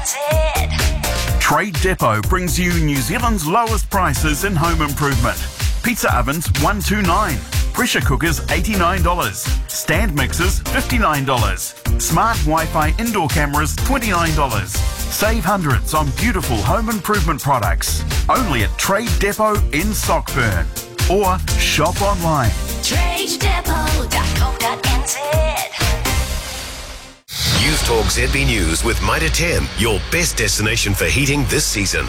Trade Depot brings you New Zealand's lowest prices in home improvement. Pizza ovens $129, pressure cookers $89, stand mixers $59, smart Wi-Fi indoor cameras $29. Save hundreds on beautiful home improvement products. Only at Trade Depot in Sockburn. Or shop online. TradeDepot.co.nz. News Talk ZB News with Mitre 10, your best destination for heating this season.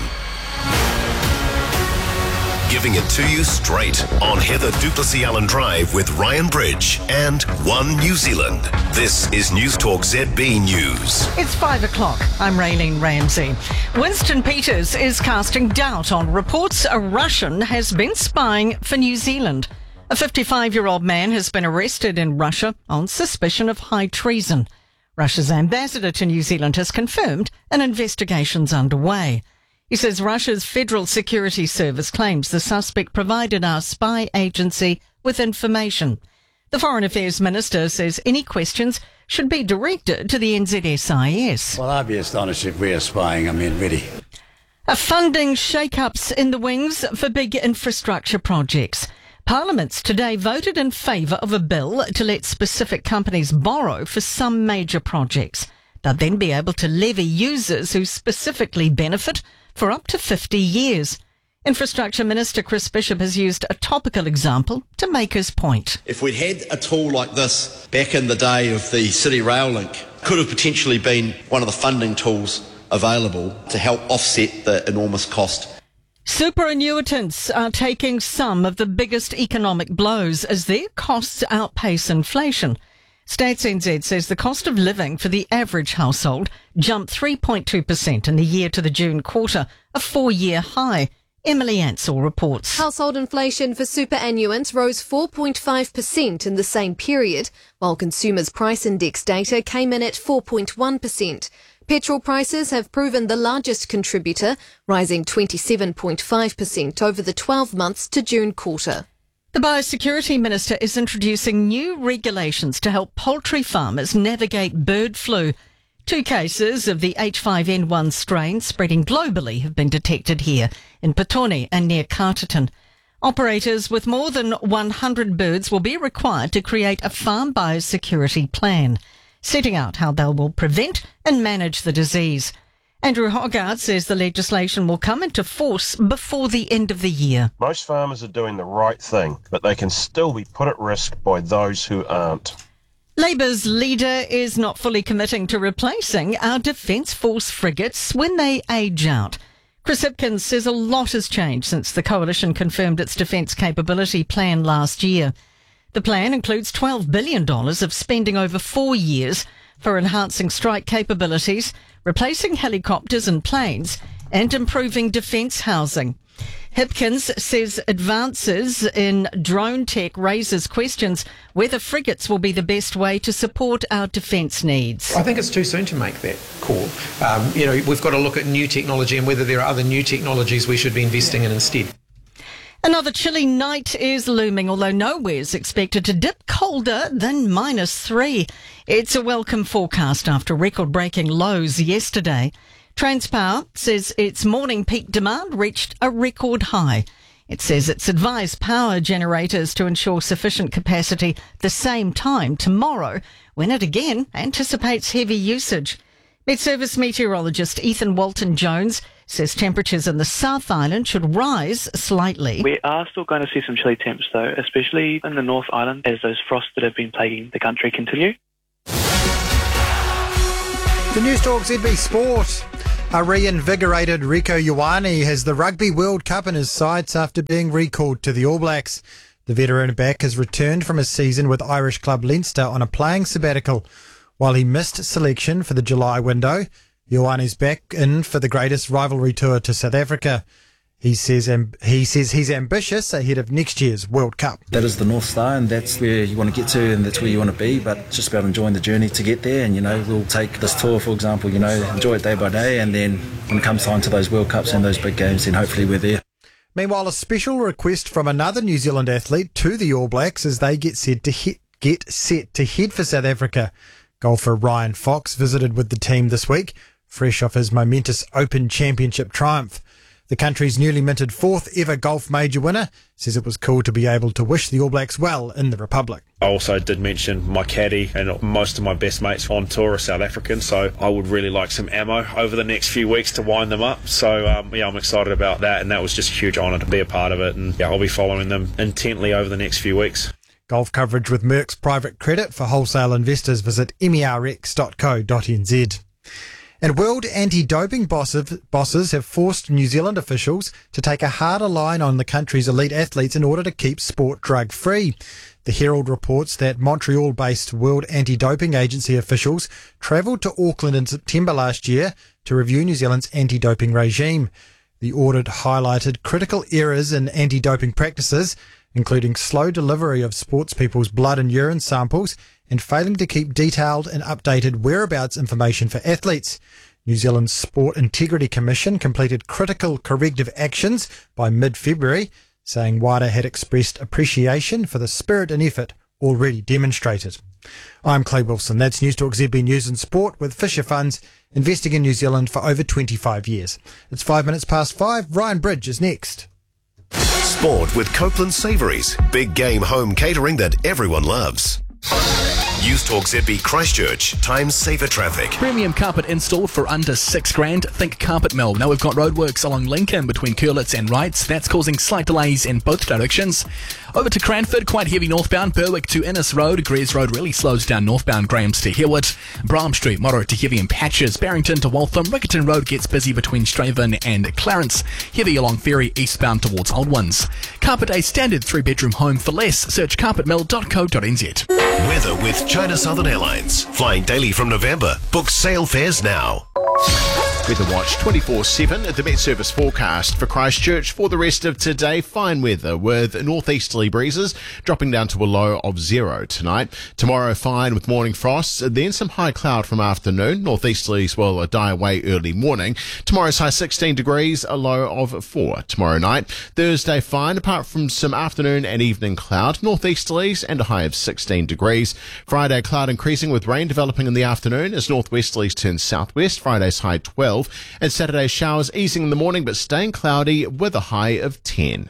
Giving it to you straight on Heather Duplessis Allen Drive with Ryan Bridge and One New Zealand. This is News Talk ZB News. It's 5 o'clock. I'm Raylene Ramsey. Winston Peters is casting doubt on reports a Russian has been spying for New Zealand. A 55-year-old man has been arrested in Russia on suspicion of high treason. Russia's ambassador to New Zealand has confirmed an investigation's underway. He says Russia's Federal Security Service claims the suspect provided our spy agency with information. The Foreign Affairs Minister says any questions should be directed to the NZSIS. Well, I'd be astonished if we are spying. Really. A funding shake-ups in the wings for big infrastructure projects. Parliament's today voted in favour of a bill to let specific companies borrow for some major projects. They'll then be able to levy users who specifically benefit for up to 50 years. Infrastructure Minister Chris Bishop has used a topical example to make his point. If we'd had a tool like this back in the day of the City Rail Link, could have potentially been one of the funding tools available to help offset the enormous cost. Superannuitants are taking some of the biggest economic blows as their costs outpace inflation. Stats NZ says the cost of living for the average household jumped 3.2% in the year to the June quarter, a 4-year high. Emily Ansell reports. Household inflation for superannuants rose 4.5% in the same period, while consumers' price index data came in at 4.1%. Petrol prices have proven the largest contributor, rising 27.5% over the 12 months to June quarter. The Biosecurity Minister is introducing new regulations to help poultry farmers navigate bird flu. 2 cases of the H5N1 strain spreading globally have been detected here in Petone and near Carterton. Operators with more than 100 birds will be required to create a farm biosecurity plan, setting out how they will prevent and manage the disease. Andrew Hogarth says the legislation will come into force before the end of the year. Most farmers are doing the right thing, but they can still be put at risk by those who aren't. Labour's leader is not fully committing to replacing our Defence Force frigates when they age out. Chris Hipkins says a lot has changed since the Coalition confirmed its defence capability plan last year. The plan includes $12 billion of spending over 4 years for enhancing strike capabilities, replacing helicopters and planes, and improving defence housing. Hipkins says advances in drone tech raises questions whether frigates will be the best way to support our defence needs. I think it's too soon to make that call. We've got to look at new technology and whether there are other new technologies we should be investing in instead. Another chilly night is looming, although nowhere is expected to dip colder than -3. It's a welcome forecast after record-breaking lows yesterday. Transpower says its morning peak demand reached a record high. It says it's advised power generators to ensure sufficient capacity the same time tomorrow, when it again anticipates heavy usage. Met-Service meteorologist Ethan Walton-Jones says temperatures in the South Island should rise slightly. We are still going to see some chilly temps though, especially in the North Island as those frosts that have been plaguing the country continue. The News Talk ZB Sport. A reinvigorated Rieko Ioane has the Rugby World Cup in his sights after being recalled to the All Blacks. The veteran back has returned from his season with Irish club Leinster on a playing sabbatical. While he missed selection for the July window, Ioane's back in for the greatest rivalry tour to South Africa. He says he's ambitious ahead of next year's World Cup. That is the North Star, and that's where you want to get to, and that's where you want to be. But it's just about enjoying the journey to get there. And we'll take this tour, for example. Enjoy it day by day, and then when it comes time to those World Cups and those big games, then hopefully we're there. Meanwhile, a special request from another New Zealand athlete to the All Blacks as they get set to head for South Africa. Golfer Ryan Fox visited with the team this week. fresh off his momentous Open Championship triumph. The country's newly minted 4th ever golf major winner says it was cool to be able to wish the All Blacks well in the Republic. I also did mention my caddy and most of my best mates on tour are South African, so I would really like some ammo over the next few weeks to wind them up. So I'm excited about that, and that was just a huge honour to be a part of it, and I'll be following them intently over the next few weeks. Golf coverage with Merck's private credit. For wholesale investors, visit merx.co.nz. And world anti-doping bosses have forced New Zealand officials to take a harder line on the country's elite athletes in order to keep sport drug-free. The Herald reports that Montreal-based World Anti-Doping Agency officials travelled to Auckland in September last year to review New Zealand's anti-doping regime. The audit highlighted critical errors in anti-doping practices, including slow delivery of sportspeople's blood and urine samples and failing to keep detailed and updated whereabouts information for athletes. New Zealand's Sport Integrity Commission completed critical corrective actions by mid-February, saying WADA had expressed appreciation for the spirit and effort already demonstrated. I'm Clay Wilson. That's News Talk ZB News and Sport with Fisher Funds, investing in New Zealand for over 25 years. It's 5:05. Ryan Bridge is next. Sport with Copeland Savouries. Big game home catering that everyone loves. News Talk ZB Christchurch. Time saver traffic. Premium carpet installed for under $6,000. Think Carpet Mill. Now we've got roadworks along Lincoln between Curlitz and Wrights. That's causing slight delays in both directions. Over to Cranford, quite heavy northbound. Berwick to Innes Road. Greers Road really slows down northbound. Grahams to Herwood. Bram Street, moderate to heavy in patches. Barrington to Waltham. Rickerton Road gets busy between Straven and Clarence. Heavy along Ferry, eastbound towards Old Ones. Carpet A standard 3-bedroom home for less. Search carpetmill.co.nz. Weather with China Southern Airlines. Flying daily from November. Book sail fares now. Weather Watch 24/7 at the Met Service forecast for Christchurch for the rest of today. Fine weather with northeasterly breezes dropping down to a low of 0 tonight. Tomorrow fine with morning frosts, then some high cloud from afternoon. Northeasterlies will die away early morning. Tomorrow's high 16 degrees, a low of 4 tomorrow night. Thursday fine apart from some afternoon and evening cloud. Northeasterlies and a high of 16 degrees. Friday cloud increasing with rain developing in the afternoon as northwesterlies turn southwest. Friday's high 12. And Saturday showers easing in the morning but staying cloudy with a high of 10.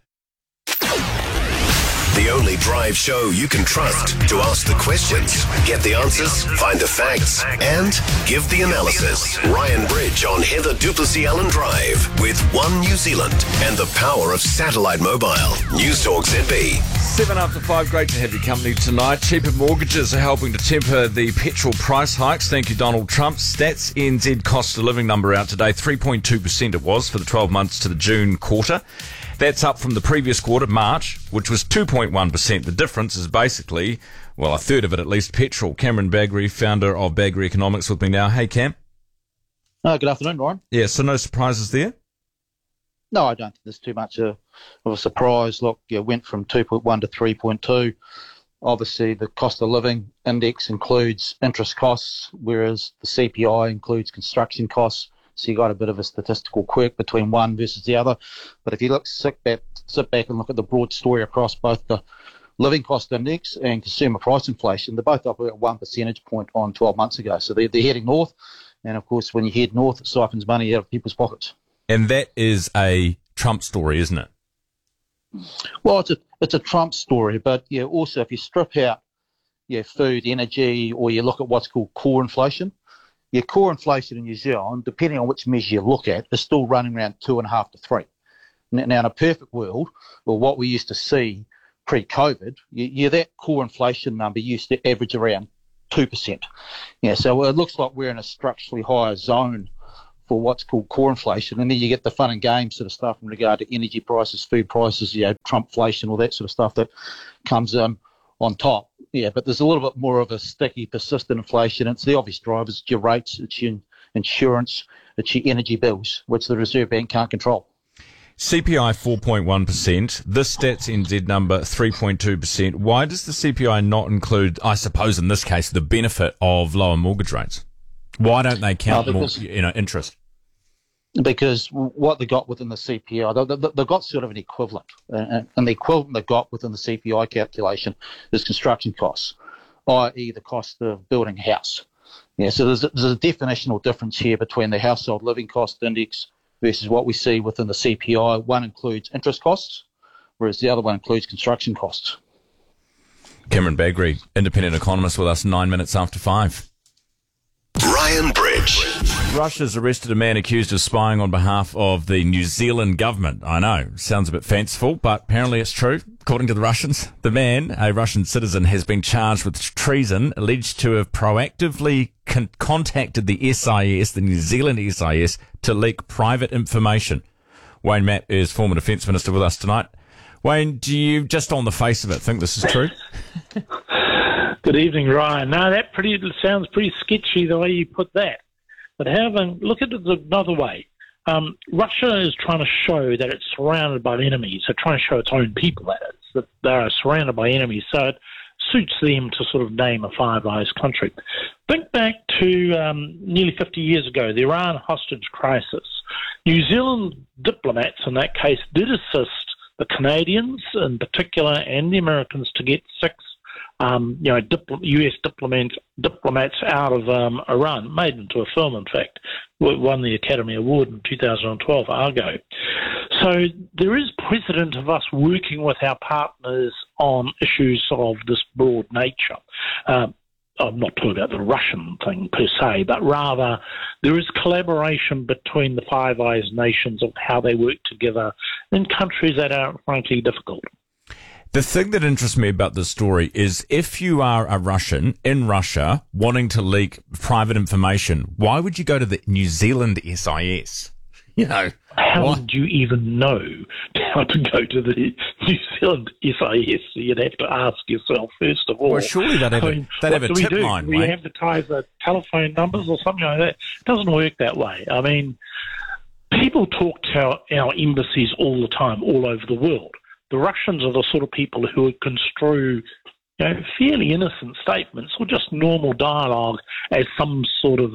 The only drive show you can trust to ask the questions, get the answers, find the facts, and give the analysis. Ryan Bridge on Heather Duplessis Allen Drive with One New Zealand and the power of satellite mobile. News Talk ZB. 7 after 5, great to have your company tonight. Cheaper mortgages are helping to temper the petrol price hikes. Thank you, Donald Trump. Stats NZ cost of living number out today, 3.2% it was for the 12 months to the June quarter. That's up from the previous quarter, March, which was 2.1%. The difference is basically, well, a third of it at least, petrol. Cameron Bagri, founder of Bagri Economics, with me now. Hey, Cam. Good afternoon, Ryan. Yeah, so no surprises there? No, I don't think there's too much of a surprise. Look, it went from 2.1 to 3.2. Obviously, the cost of living index includes interest costs, whereas the CPI includes construction costs. So you got a bit of a statistical quirk between one versus the other. But if you sit back and look at the broad story across both the living cost index and consumer price inflation, they're both up about 1 percentage point on 12 months ago. So they're heading north. And of course, when you head north, it siphons money out of people's pockets. And that is a Trump story, isn't it? Well, it's a Trump story. But yeah, also if you strip out food, energy, or you look at what's called core inflation, your core inflation in New Zealand, depending on which measure you look at, is still running around 2.5 to 3. Now, in a perfect world, or what we used to see pre-COVID, that core inflation number used to average around 2%. Yeah, so it looks like we're in a structurally higher zone for what's called core inflation, and then you get the fun and games sort of stuff in regard to energy prices, food prices, Trumpflation, all that sort of stuff that comes in on top. Yeah, but there's a little bit more of a sticky, persistent inflation. It's the obvious drivers. It's your rates, it's your insurance, it's your energy bills, which the Reserve Bank can't control. CPI 4.1%, this Stats NZ number 3.2%. Why does the CPI not include, I suppose in this case, the benefit of lower mortgage rates? Why don't they count more, interest? Because what they got within the CPI, they got sort of an equivalent. And the equivalent they got within the CPI calculation is construction costs, i.e. the cost of building a house. Yeah, so there's a definitional difference here between the household living cost index versus what we see within the CPI. One includes interest costs, whereas the other one includes construction costs. Cameron Bagri, independent economist, with us 9 minutes after 5. Ryan Bridge. Russia's arrested a man accused of spying on behalf of the New Zealand government. I know, sounds a bit fanciful, but apparently it's true. According to the Russians, the man, a Russian citizen, has been charged with treason, alleged to have proactively contacted the SIS, the New Zealand SIS, to leak private information. Wayne Mapp is former Defence Minister with us tonight. Wayne, do you, just on the face of it, think this is true? Good evening, Ryan. No, that sounds pretty sketchy the way you put that. But however, look at it another way. Russia is trying to show that it's surrounded by enemies. They're trying to show its own people that they are surrounded by enemies. So it suits them to sort of name a Five Eyes country. Think back to nearly 50 years ago, the Iran hostage crisis. New Zealand diplomats in that case did assist the Canadians in particular and the Americans to get 6 US diplomats out of Iran, made into a film, in fact, won the Academy Award in 2012, Argo. So there is precedent of us working with our partners on issues of this broad nature. I'm not talking about the Russian thing per se, but rather there is collaboration between the Five Eyes nations of how they work together in countries that are frankly difficult. The thing that interests me about this story is if you are a Russian in Russia wanting to leak private information, why would you go to the New Zealand SIS? You know, how would you even know how to go to the New Zealand SIS? You'd have to ask yourself first of all. Well, surely they'd have a tip line, we advertise the telephone numbers or something like that. It doesn't work that way. I mean, people talk to our embassies all the time, all over the world. The Russians are the sort of people who would construe, fairly innocent statements or just normal dialogue as some sort of,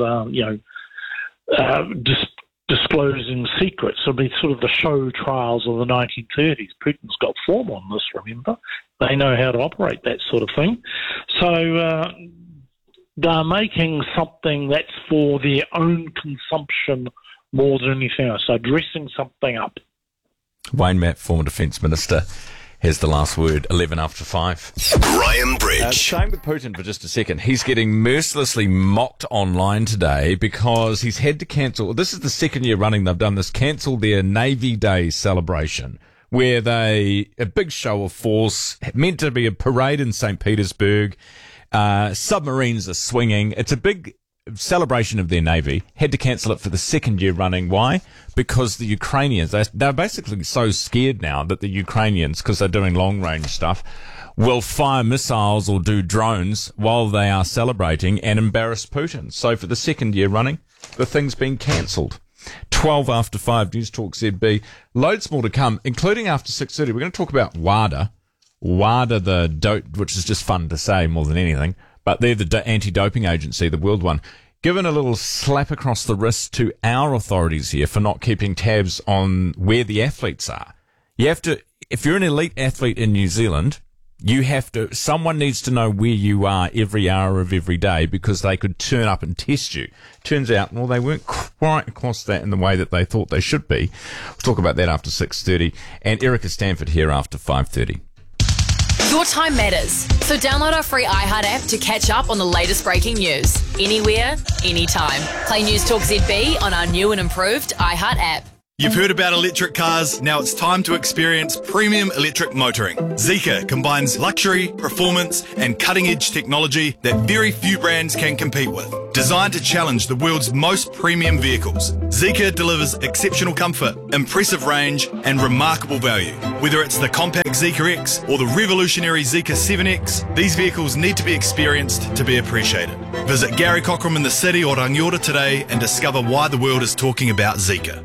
disclosing secrets. It'll be sort of the show trials of the 1930s. Putin's got form on this, remember? They know how to operate that sort of thing. So they're making something that's for their own consumption more than anything else. So dressing something up. Wayne Mapp, former Defence Minister, has the last word, 11 after 5. Ryan Bridge. Staying with Putin for just a second. He's getting mercilessly mocked online today because he's had to cancel, this is the second year running they've done this, cancel their Navy Day celebration, where a big show of force, meant to be a parade in St. Petersburg, submarines are swinging. It's a big celebration of their Navy, had to cancel it for the second year running. Why? Because the Ukrainians, they're basically so scared now that the Ukrainians, because they're doing long-range stuff, will fire missiles or do drones while they are celebrating and embarrass Putin. So for the second year running, the thing's been cancelled. 12 after 5, News Talk ZB. Loads more to come, including after 6:30. We're going to talk about WADA, which is just fun to say more than anything. But they're the anti-doping agency, the world one, given a little slap across the wrist to our authorities here for not keeping tabs on where the athletes are. You have to, if you're an elite athlete in New Zealand, someone needs to know where you are every hour of every day because they could turn up and test you. Turns out, well, they weren't quite across that in the way that they thought they should be. We'll talk about that after 6:30. And Erica Stanford here after 5:30. Your time matters, so download our free iHeart app to catch up on the latest breaking news. Anywhere, anytime. Play News Talk ZB on our new and improved iHeart app. You've heard about electric cars, now it's time to experience premium electric motoring. Zeekr combines luxury, performance and cutting-edge technology that very few brands can compete with. Designed to challenge the world's most premium vehicles, Zeekr delivers exceptional comfort, impressive range and remarkable value. Whether it's the compact Zeekr X or the revolutionary Zeekr 7X, these vehicles need to be experienced to be appreciated. Visit Gary Cockram in the city or Rangiora today and discover why the world is talking about Zeekr.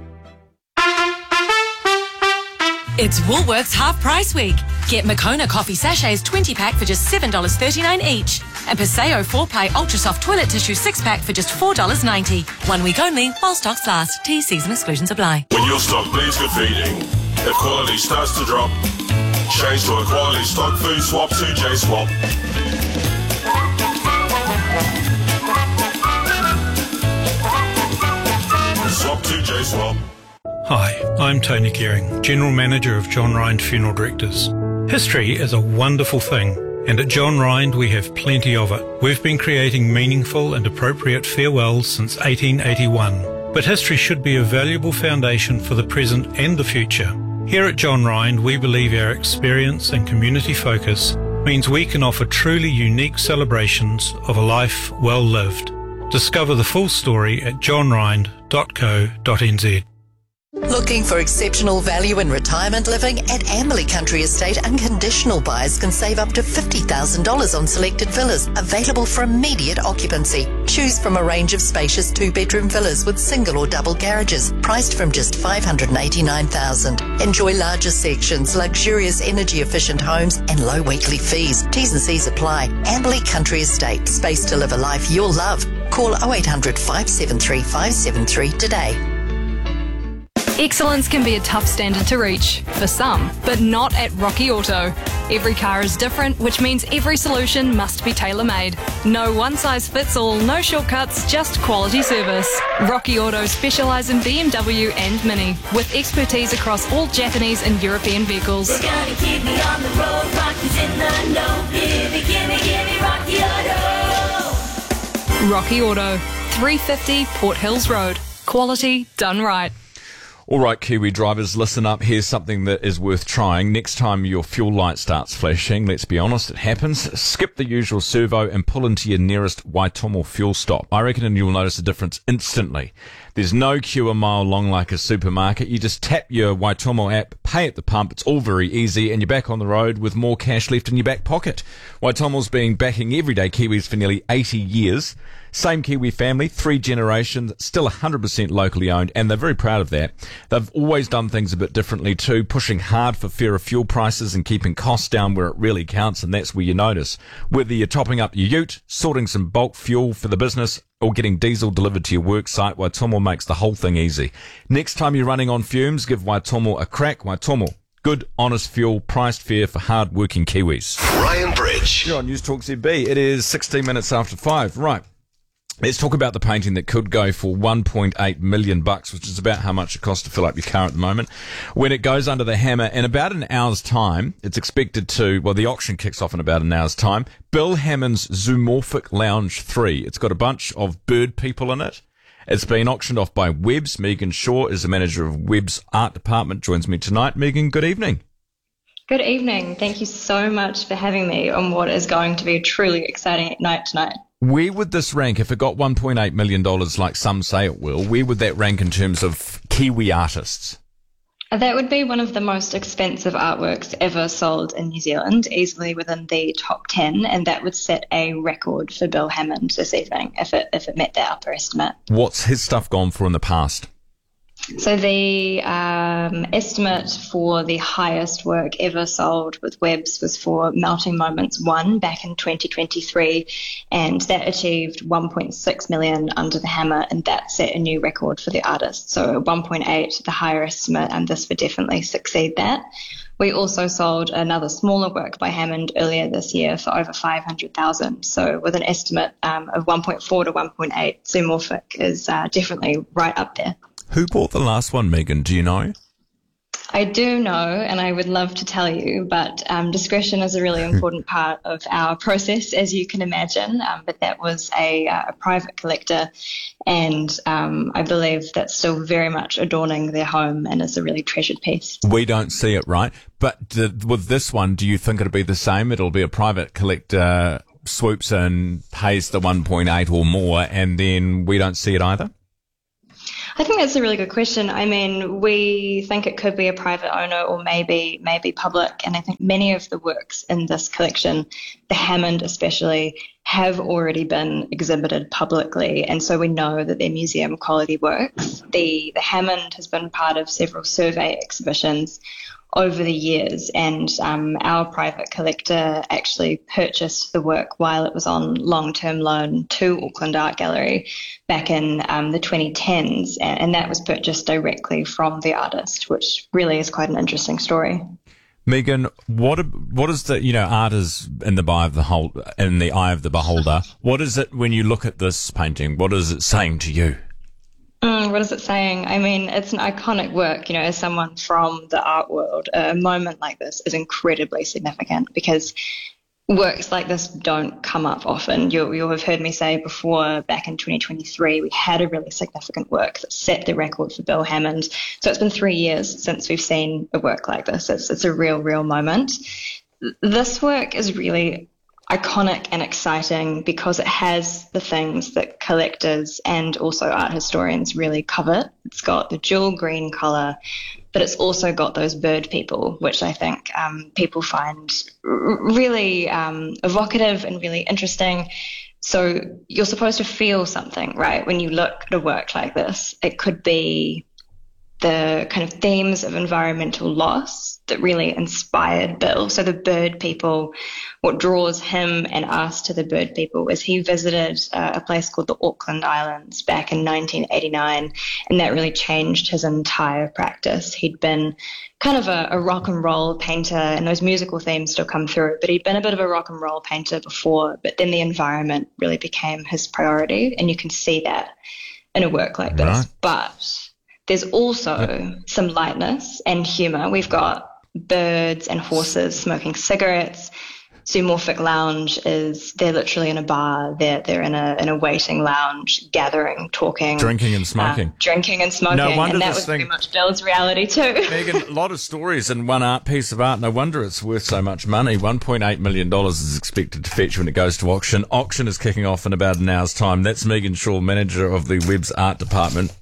It's Woolworths Half Price Week. Get Moccona coffee sachets 20-pack for just $7.39 each. And Paseo 4-ply Ultra Soft Toilet Tissue 6-pack for just $4.90. 1 week only while stocks last. T's, C's and exclusions apply. When your stock needs good feeding, if quality starts to drop, change to a quality stock food swap to J-Swap. Holiday Swap. Hi, I'm Tony Gearing, General Manager of John Rind Funeral Directors. History is a wonderful thing, and at John Rind we have plenty of it. We've been creating meaningful and appropriate farewells since 1881, but history should be a valuable foundation for the present and the future. Here at John Rind, we believe our experience and community focus means we can offer truly unique celebrations of a life well lived. Discover the full story at johnrind.co.nz. Looking for exceptional value in retirement living? At Amberley Country Estate, unconditional buyers can save up to $50,000 on selected villas, available for immediate occupancy. Choose from a range of spacious 2-bedroom villas with single or double garages, priced from just $589,000. Enjoy larger sections, luxurious energy-efficient homes and low weekly fees. T's and C's apply. Amberley Country Estate, space to live a life you'll love. Call 0800 573 573 today. Excellence can be a tough standard to reach, for some, but not at Rocky Auto. Every car is different, which means every solution must be tailor-made. No one-size-fits-all, no shortcuts, just quality service. Rocky Auto specialise in BMW and Mini, with expertise across all Japanese and European vehicles. We're gonna keep me on the road, Rocky's in the know. Gimme, Rocky Auto. Rocky Auto, 350 Port Hills Road. Quality done right. All right, Kiwi drivers, listen up. Here's something that is worth trying. Next time your fuel light starts flashing, let's be honest, it happens. Skip the usual servo and pull into your nearest Waitomo fuel stop. I reckon you'll notice a difference instantly. There's no queue a mile long like a supermarket. You just tap your Waitomo app, pay at the pump. It's all very easy, and you're back on the road with more cash left in your back pocket. Waitomo's been backing everyday Kiwis for nearly 80 years. Same Kiwi family, 3 generations, still 100% locally owned, and they're very proud of that. They've always done things a bit differently too, pushing hard for fairer fuel prices and keeping costs down where it really counts, and that's where you notice. Whether you're topping up your ute, sorting some bulk fuel for the business, or getting diesel delivered to your work site, Waitomo makes the whole thing easy. Next time you're running on fumes, give Waitomo a crack. Waitomo, good, honest fuel, priced fair for hard-working Kiwis. Ryan Bridge. You're on News Talk ZB. It is 16 minutes after 5. Right. Let's talk about the painting that could go for $1.8 million, which is about how much it costs to fill up your car at the moment. When it goes under the hammer in about an hour's time, it's expected to, well, the auction kicks off in about an hour's time. Bill Hammond's Zoomorphic Lounge 3. It's got a bunch of bird people in it. It's been auctioned off by Webbs. Megan Shaw is the manager of Webbs Art Department, joins me tonight. Megan, good evening. Good evening. Thank you so much for having me on what is going to be a truly exciting night tonight. Where would this rank, if it got $1.8 million like some say it will, where would that rank in terms of Kiwi artists? That would be one of the most expensive artworks ever sold in New Zealand, easily within the top 10, and that would set a record for Bill Hammond this evening if it met that upper estimate. What's his stuff gone for in the past? So the estimate for the highest work ever sold with Webbs was for Melting Moments 1 back in 2023, and that achieved 1.6 million under the hammer, and that set a new record for the artist. So 1.8, the higher estimate, and this would definitely succeed that. We also sold another smaller work by Hammond earlier this year for over 500,000. So with an estimate of 1.4 to 1.8, Zoomorphic is definitely right up there. Who bought the last one, Megan? Do you know? I do know, and I would love to tell you, but discretion is a really important part of our process, as you can imagine. But that was a private collector, and I believe that's still very much adorning their home and is a really treasured piece. We don't see it, right? But with this one, do you think it'll be the same? It'll be a private collector swoops and pays the 1.8 or more, and then we don't see it either? I think that's a really good question. I mean, we think it could be a private owner or maybe public, and I think many of the works in this collection, the Hammond especially, have already been exhibited publicly, and so we know that they're museum quality works. The Hammond has been part of several survey exhibitions over the years, and our private collector actually purchased the work while it was on long-term loan to Auckland Art Gallery back in the 2010s, and that was purchased directly from the artist, which really is quite an interesting story. Megan, what is the, art is in the eye of the beholder. What is it when you look at this painting? What is it saying to you? what is it saying? I mean, it's an iconic work, you know, as someone from the art world, a moment like this is incredibly significant because works like this don't come up often. You'll have heard me say before, back in 2023, we had a really significant work that set the record for Bill Hammond. So it's been 3 years since we've seen a work like this. It's a real moment. This work is really iconic and exciting because it has the things that collectors and also art historians really covet. It's got the jewel green colour, but it's also got those bird people, which I think people find really evocative and really interesting. So you're supposed to feel something, right? When you look at a work like this, it could be the kind of themes of environmental loss that really inspired Bill. So the bird people, what draws him and us to the bird people is he visited a place called the Auckland Islands back in 1989, and that really changed his entire practice. He'd been kind of a rock and roll painter, and those musical themes still come through, but he'd been a bit of a rock and roll painter before, but then the environment really became his priority, and you can see that in a work like this. Right. But there's also some lightness and humour. We've got birds and horses smoking cigarettes. Zoomorphic Lounge they're literally in a bar. They're in a waiting lounge, gathering, talking, Drinking and smoking. No wonder, and that was pretty much Bill's reality too. Megan, a lot of stories in one piece of art. No wonder it's worth so much money. $1.8 million is expected to fetch when it goes to auction. Auction is kicking off in about an hour's time. That's Megan Shaw, manager of the Webb's art department.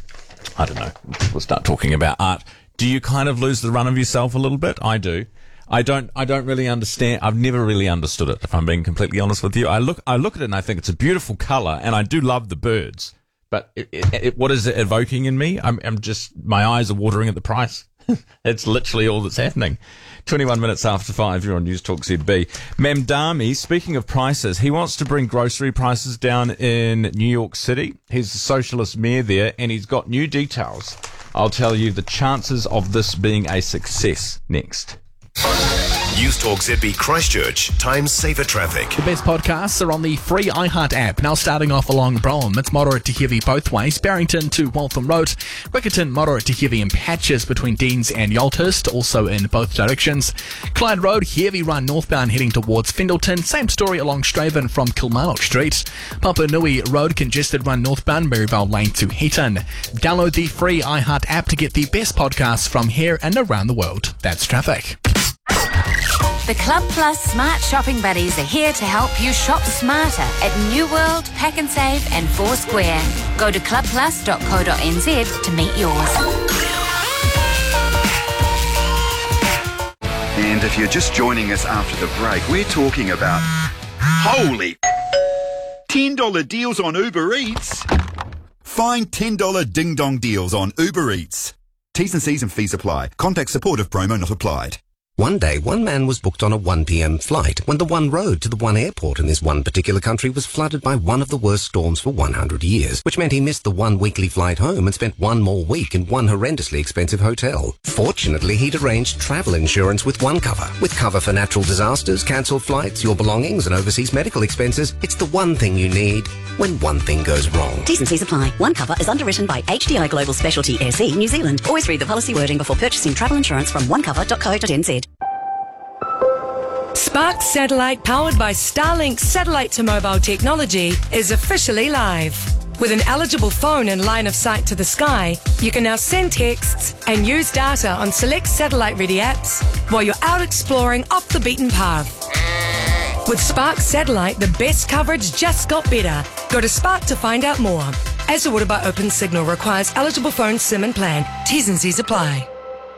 I don't know. We'll start talking about art. Do you kind of lose the run of yourself a little bit? I do. I don't really understand. I've never really understood it, if I'm being completely honest with you. I look at it and I think it's a beautiful colour, and I do love the birds. But what is it evoking in me? I'm just, my eyes are watering at the price. It's literally all that's happening. 21 minutes after 5, you're on News Talk ZB. Mamdani, speaking of prices, he wants to bring grocery prices down in New York City. He's the socialist mayor there, and he's got new details. I'll tell you the chances of this being a success next. News Talk ZB Christchurch, Time Saver Traffic. The best podcasts are on the free iHeart app. Now starting off along Brougham, it's moderate to heavy both ways. Barrington to Waltham Road. Wickerton, moderate to heavy in patches between Deans and Yalthurst, also in both directions. Clyde Road, heavy run northbound heading towards Findleton. Same story along Straven from Kilmarnock Street. Papanui Road, congested run northbound Maryvale Lane to Heaton. Download the free iHeart app to get the best podcasts from here and around the world. That's traffic. The Club Plus Smart Shopping Buddies are here to help you shop smarter at New World, Pack and Save and Foursquare. Go to clubplus.co.nz to meet yours. And if you're just joining us after the break, we're talking about holy $10 deals on Uber Eats. Find $10 ding-dong deals on Uber Eats. T's and C's and fees apply. Contact support if promo not applied. One day, one man was booked on a 1 p.m. flight when the one road to the one airport in this one particular country was flooded by one of the worst storms for 100 years, which meant he missed the one weekly flight home and spent one more week in one horrendously expensive hotel. Fortunately, he'd arranged travel insurance with OneCover. With cover for natural disasters, cancelled flights, your belongings and overseas medical expenses, it's the one thing you need when one thing goes wrong. T's and C's apply. OneCover is underwritten by HDI Global Specialty SE New Zealand. Always read the policy wording before purchasing travel insurance from onecover.co.nz. Spark Satellite, powered by Starlink satellite to mobile technology, is officially live. With an eligible phone and line of sight to the sky, you can now send texts and use data on select satellite-ready apps while you're out exploring off the beaten path. With Spark Satellite, the best coverage just got better. Go to Spark to find out more. As ordered by Open Signal, requires eligible phone SIM and plan. T's and C's apply.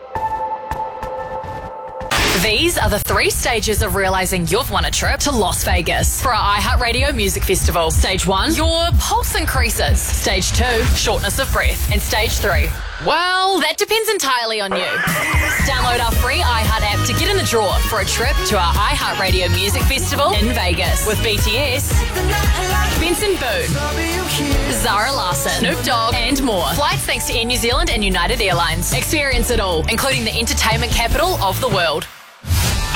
These are the 3 stages of realising you've won a trip to Las Vegas for our iHeartRadio Music Festival. Stage 1, your pulse increases. Stage 2, shortness of breath. And Stage 3, well, that depends entirely on you. Download our free iHeart app to get in the draw for a trip to our iHeartRadio Music Festival in Vegas with BTS, Benson Boone, Zara Larsson, Snoop Dogg, and more. Flights thanks to Air New Zealand and United Airlines. Experience it all, including the entertainment capital of the world.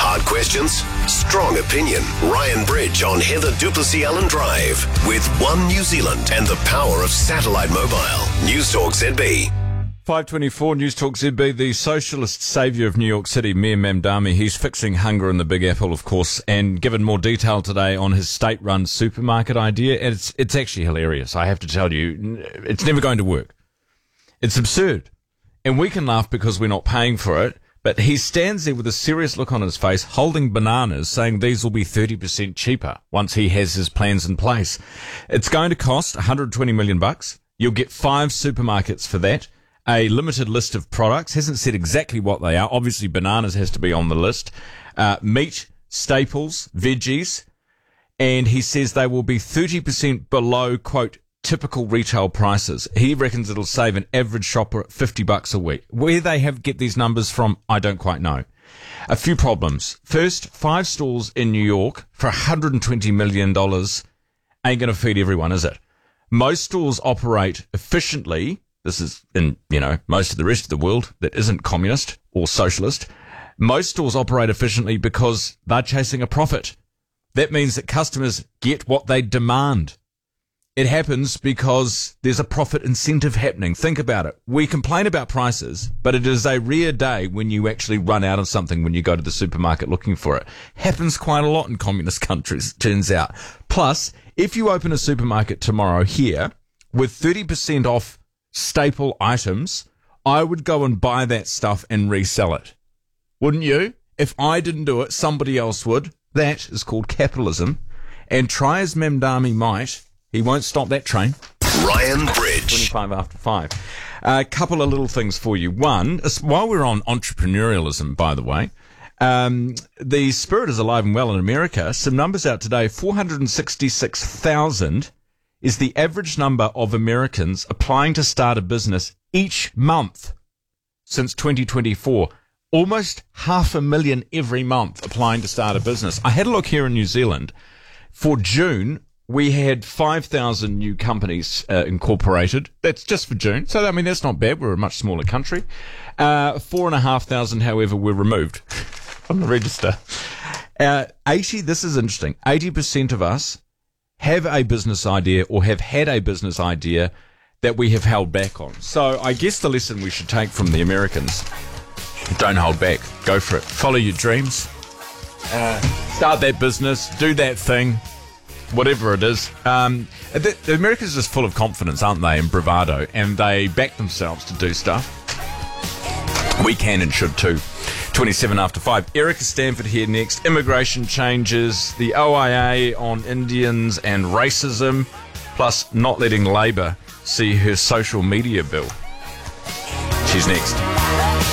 Hard questions, strong opinion. Ryan Bridge on Heather Duplessis Allen Drive with One New Zealand and the power of satellite mobile. News Talk ZB. 524 News Talk ZB, the socialist saviour of New York City, Mayor Mamdani. He's fixing hunger in the Big Apple, of course, and given more detail today on his state-run supermarket idea. And it's actually hilarious, I have to tell you. It's never going to work. It's absurd. And we can laugh because we're not paying for it, but he stands there with a serious look on his face, holding bananas, saying these will be 30% cheaper once he has his plans in place. It's going to cost $120 million. You'll get 5 supermarkets for that. A limited list of products. Hasn't said exactly what they are. Obviously, bananas has to be on the list. Meat, staples, veggies. And he says they will be 30% below, quote, typical retail prices. He reckons it'll save an average shopper $50 a week. Where they get these numbers from, I don't quite know. A few problems. First, 5 stores in New York for $120 million ain't going to feed everyone, is it? Most stores operate efficiently. This is in, most of the rest of the world that isn't communist or socialist. Most stores operate efficiently because they're chasing a profit. That means that customers get what they demand. It happens because there's a profit incentive happening. Think about it. We complain about prices, but it is a rare day when you actually run out of something when you go to the supermarket looking for it. Happens quite a lot in communist countries, turns out. Plus, if you open a supermarket tomorrow here with 30% off staple items, I would go and buy that stuff and resell it. Wouldn't you? If I didn't do it, somebody else would. That is called capitalism. And try as Mamdani might, he won't stop that train. Ryan Bridge. 25 after 5. A couple of little things for you. One, while we're on entrepreneurialism, by the way, the spirit is alive and well in America. Some numbers out today, 466,000 is the average number of Americans applying to start a business each month since 2024. Almost 500,000 every month applying to start a business. I had a look here in New Zealand. For June, we had 5,000 new companies incorporated. That's just for June. So, that's not bad. We're a much smaller country. 4,500, however, were removed from the register. 80, this is interesting, 80% of us have a business idea or have had a business idea that we have held back on. So I guess the lesson we should take from the Americans, don't hold back. Go for it. Follow your dreams. Start that business. Do that thing. Whatever it is. The Americans are just full of confidence, aren't they, and bravado, and they back themselves to do stuff. We can and should too. 27 after 5. Erica Stanford here next. Immigration changes, the OIA on Indians and racism, plus not letting Labor see her social media bill. She's next.